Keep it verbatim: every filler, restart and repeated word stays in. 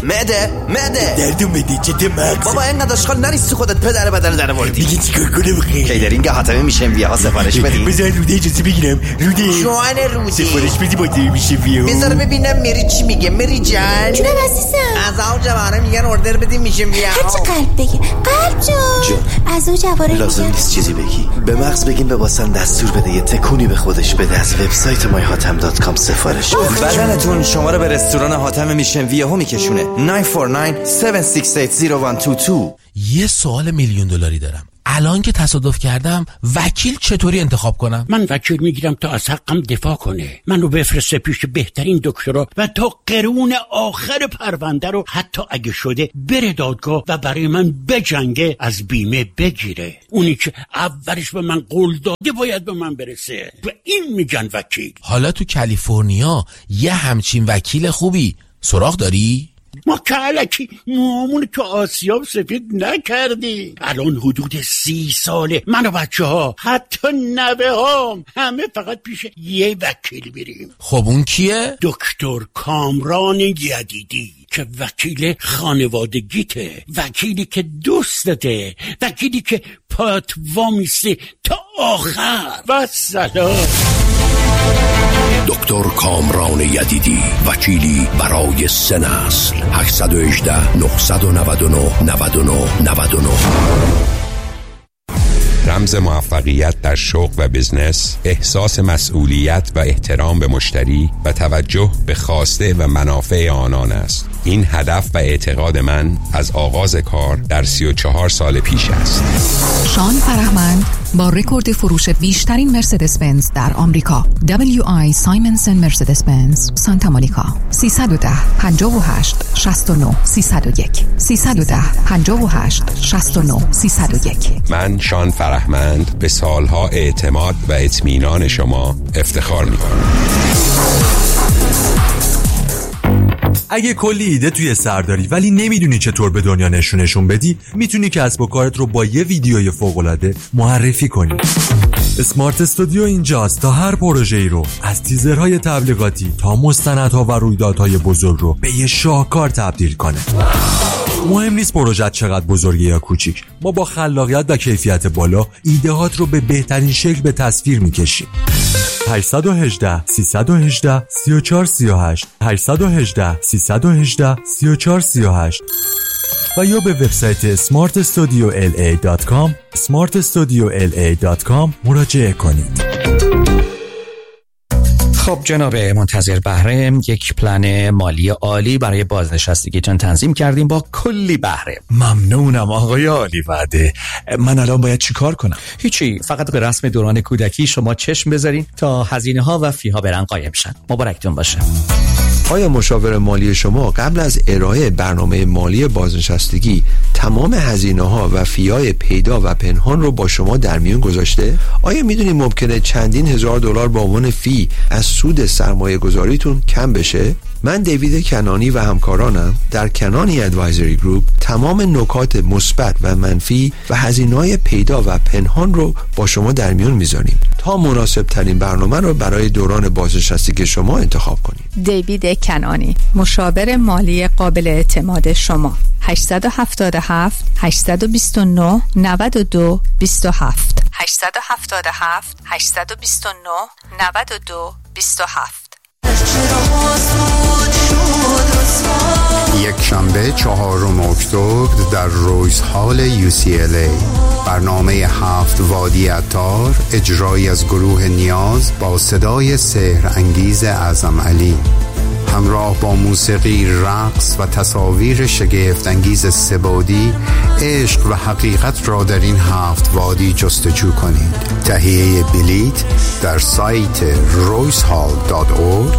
معده معده دردو معده چته مغز بابا اینقدر اشغال نریست تو خودت پدر بدن در آوردی. دیگه چیکار کنم خیلی کیدرینگ حاتمی میشه ویا ها سفارش بدی. بذار روده اجازه بگیرم. روده جوان روده سفارش بدی با دی میشه ویا. بذار ببینم میری چی میگه. میری جان جونم عزیزم از آو جواره میگن اوردر بدی میشه ویا. هرچی قلب بگی. قلب جون, جون. از او جواره لازم نیست چیزی بگی. به مغز بگیم به واسن دستور بده یه تکونی به خودش بده. از وبسایت مای هاتم دات کام سفارش بده. بدنتون شما رو به رستوران حاتم میشن ویا ها میکشونه. نه چهار نه هفت شش هشت صفر یک دو دو. یه سوال میلیون دلاری دارم. الان که تصادف کردم وکیل چطوری انتخاب کنم؟ من وکیل میگیرم تا از حقم دفاع کنه. منو بفرسته پیش بهترین دکترا و تا قرون آخر پرونده رو حتی اگه شده بره دادگاه و برای من بجنگه از بیمه بگیره. اونی که اولش به من قول داده باید به من برسه. و این میگن وکیل. حالا تو کالیفرنیا یه همچین وکیل خوبی سراغ داری؟ ما که علکی موامون تو آسیاب سفید نکردی. الان حدود سی ساله من و بچه ها حتی نوه هام همه فقط پیش یه وکیل میریم. خب اون کیه؟ دکتر کامران یدیدی که وکیل خانوادگیته، وکیلی که دوستته، وکیلی که پات وامیسته تا آخر. و سلام. دکتر کامران یدیدی، وکیلی برای سه نسل. هشت یک هشت نه نه نه نه نه نه نه. رمز موفقیت در شغل و بزنس، احساس مسئولیت و احترام به مشتری و توجه به خواسته و منافع آنان است. این هدف و اعتقاد من از آغاز کار در سی و چهار سال پیش است. شان فرهمند با رکورد فروش بیشترین مرسدس بنز در آمریکا، دبلیو آی سایمنسن مرسدس بنز سانتا مونیکا. سیصد و ده پنجاه و هشت شصت و نه سیصد و یک سیصد و ده پنجاه و هشت شصت و نه سیصد و یک. من شان فرهمند به سالها اعتماد و اطمینان شما افتخار می‌کنم. اگه کلی ایده توی سر داری ولی نمیدونی چطور به دنیا نشونشون بدی، میتونی کسب و کارت رو با یه ویدیوی فوق‌العاده معرفی کنی. اسمارت استودیو اینجاست تا هر پروژه‌ای رو از تیزرهای تبلیغاتی تا مستندها و رویدادهای بزرگ رو به یه شاهکار تبدیل کنه. مهم نیست پروژت چقدر بزرگه یا کوچیک، ما با خلاقیت و کیفیت بالا ایده‌هات رو به بهترین شکل به تصویر میکشیم. هشت یک هشت سه یک هشت سه چهار سه هشت هشت یک هشت سه یک هشت سه چهار سه هشت و یا به وبسایت اسمارت استودیو ال ای دات کام اسمارت استودیو ال ای دات کام مراجعه کنید. خب جناب منتظر بهره، یک پلن مالی عالی برای بازنشستگیتون تنظیم کردیم با کلی بهره. ممنونم آقای عالی وعده. من الان باید چی کار کنم؟ هیچی، فقط به رسم دوران کودکی شما چشم بذارین تا هزینه ها و فی ها برن قایم شن. مبارکتون باشه. آیا مشاور مالی شما قبل از ارائه برنامه مالی بازنشستگی تمام هزینه‌ها و فی‌های پیدا و پنهان رو با شما در میون گذاشته؟ آیا میدونید ممکنه چندین هزار دلار به عنوان فی از سود سرمایه گذاریتون کم بشه؟ من دیوید کنانی و همکارانم در کنانی ادوایزری گروپ تمام نکات مثبت و منفی و هزینه‌های پیدا و پنهان رو با شما در میون میذاریم تا مناسب ترین برنامه رو برای دوران بازنشستگی شما انتخاب کنیم. دیوید کنانی، مشاور مالی قابل اعتماد شما. هشت هفت هفت هشت دو نه نه دو دو هفت هشت هفت هفت هشت دو نه نه دو دو هفت. یک شنبه چهارم اکتبر در رویز هال یو سی ال ای برنامه هفت وادی عطار، اجرایی از گروه نیاز با صدای سحر انگیز اعظم علی، همراه با موسیقی، رقص و تصاویر شگفت انگیز سه‌بعدی. عشق و حقیقت را در این هفت وادی جستجو کنید. تهیه بلیت در سایت رویز هال دات اورگ